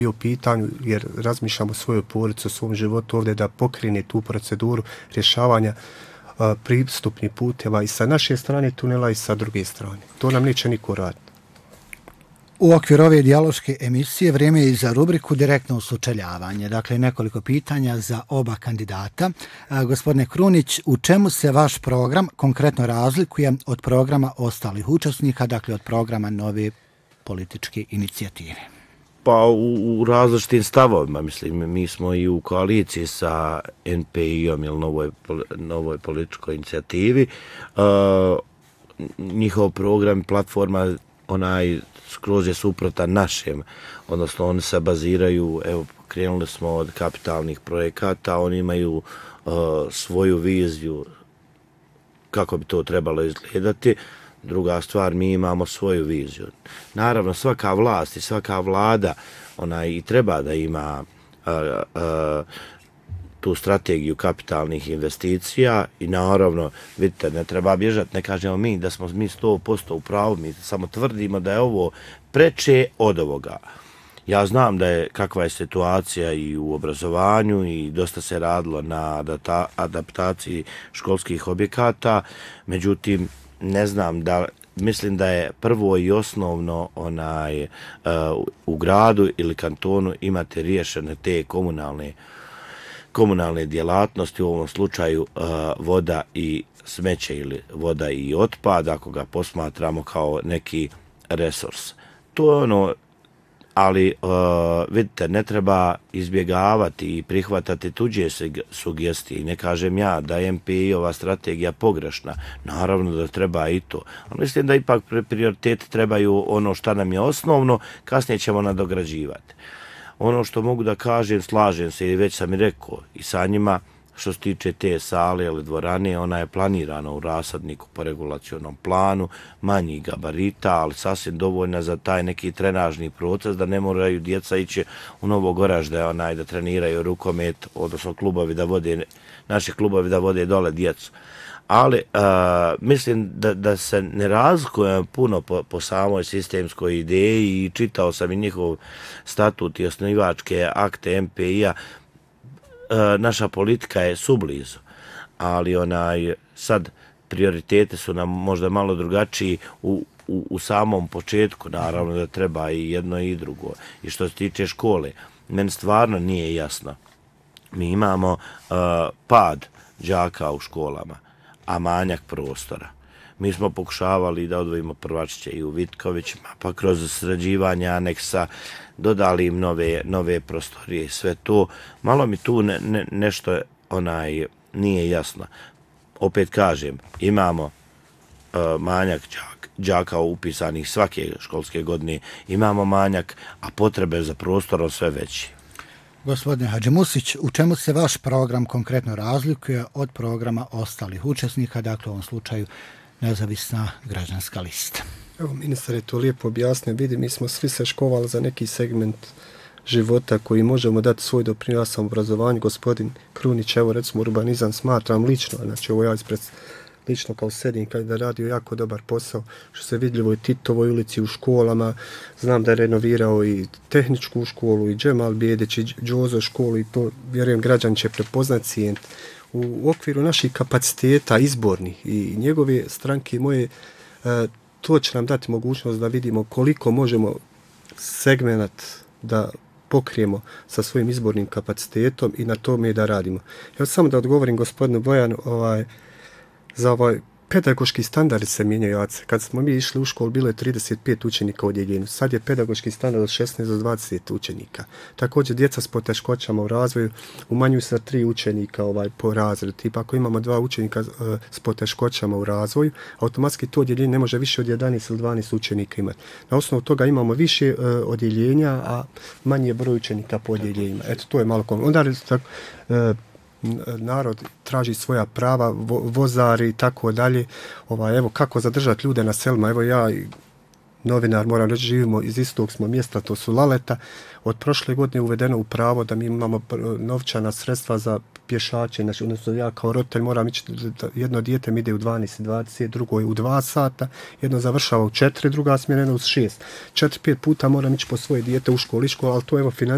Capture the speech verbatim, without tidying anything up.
u pitanju, jer razmišljamo o svojoj porodici, o svom životu ovdje da pokrene tu proceduru rješavanja a, pristupnih puteva i sa naše strane tunela i sa druge strane. To nam neće niko raditi. U okviru ove dijaloške emisije vrijeme je i za rubriku direktno sučeljavanje. Dakle, nekoliko pitanja za oba kandidata. A, gospodine Krunić, u čemu se vaš program konkretno razlikuje od programa ostalih učesnika, dakle od programa nove političke inicijative? Pa u, u različitim stavovima, mislim, mi smo i u koaliciji sa N P I-om ili novoj, novoj političkoj inicijativi. Uh, njihov program, platforma, onaj skroz je suprotan našem, odnosno oni se baziraju, evo, krenuli smo od kapitalnih projekata, oni imaju uh, svoju viziju kako bi to trebalo izgledati. Druga stvar, mi imamo svoju viziju. Naravno, svaka vlast i svaka vlada ona i treba da ima uh, uh, tu strategiju kapitalnih investicija i naravno, vidite, ne treba bježati, ne kažemo mi da smo mi sto posto u pravu, mi samo tvrdimo da je ovo preče od ovoga. Ja znam da je kakva je situacija i u obrazovanju i dosta se radilo na adaptaciji školskih objekata, međutim, ne znam da, mislim da je prvo i osnovno onaj uh, u gradu ili kantonu imate riješene te komunalne komunalne djelatnosti, u ovom slučaju uh, voda i smeće ili voda i otpad, ako ga posmatramo kao neki resurs. To je ono, ali uh, vidite, ne treba izbjegavati i prihvatati tuđe sugestije. Ne kažem ja da je M P I-ova strategija pogrešna, naravno da treba i to. Ali mislim da ipak prioriteti trebaju ono što nam je osnovno, kasnije ćemo nadograđivati. Ono što mogu da kažem, slažem se i već sam i rekao i sa njima, što se tiče te sale ili dvorane, ona je planirana u rasadniku po regulacionom planu, manjih gabarita, ali sasvim dovoljna za taj neki trenažni proces, da ne moraju djeca ići u Novogoražde onaj, da treniraju rukomet, odnosno klubovi da vode, naši klubovi da vode dole djecu. Ali uh, mislim da, da se ne razlikuje puno po, po samoj sistemskoj ideji i čitao sam i njihov statut i osnivačke akte M P I-a. Uh, naša politika je sublizu, ali onaj sad prioritete su nam možda malo drugačiji u, u, u samom početku, naravno da treba i jedno i drugo. I što se tiče škole, meni stvarno nije jasno. Mi imamo uh, pad đaka u školama, a manjak prostora. Mi smo pokušavali da odvojimo prvačiće i u Vitkovićima, pa kroz sređivanje aneksa dodali im nove, nove prostorije, sve to. Malo mi tu ne, ne, nešto onaj nije jasno. Opet kažem, imamo uh, manjak đaka, đaka upisanih svake školske godine, imamo manjak, a potrebe za prostorom sve veći. Gospodine Hadžimusić, u čemu se vaš program konkretno razlikuje od programa ostalih učesnika, dakle u ovom slučaju Nezavisna građanska lista? Evo, ministar je to lijepo objasnio. Vidi, mi smo svi se školovali za neki segment života koji možemo dati svoj doprinos obrazovanju. Gospodin Krunić, evo recimo urbanizam smatram lično, znači ovo ja ispred lično kao sedim kada radio jako dobar posao, što se vidljivo i Titovoj ulici u školama, znam da je renovirao i tehničku školu i Džemal Bijedić i Džozo školu i to vjerujem građan će prepoznati cijent. U okviru naših kapaciteta izbornih i njegove stranke moje, to će nam dati mogućnost da vidimo koliko možemo segmenat da pokrijemo sa svojim izbornim kapacitetom i na tome da radimo. Evo samo da odgovorim gospodinu Bojanu, ovaj, za ovaj pedagoški standard se mijenjaju. Kad smo mi išli u školu, bilo je trideset pet učenika u odjeljenju. Sad je pedagoški standard od šesnaest do dvadeset učenika. Također, djeca s poteškoćama u razvoju umanjuju se na tri učenika ovaj, po razredu. Tipa, ako imamo dva učenika uh, s poteškoćama u razvoju, automatski to odjeljenje ne može više od jedanaest ili dvanaest učenika imati. Na osnovu toga imamo više uh, odjeljenja, a manje broj učenika po odjeljenjima. Eto, to je malo kom. Onda tako, uh, narod traži svoja prava, vo, vozari i tako dalje. Ovaj, evo, kako zadržati ljude na selima. Evo ja, novinar, moram reći, živimo iz istog smo mjesta, to su Laleta. Od prošle godine uvedeno u pravo da mi imamo novčana sredstva za pješače. Znači, odnosno ja kao roditelj moram ići, jedno dijete mi ide u dvanaest dvadeset, drugo je u dva sata, jedno završava u četiri, druga smjena u šest. četiri pet puta moram ići po svoje dijete u školi, školu, ali to evo financijski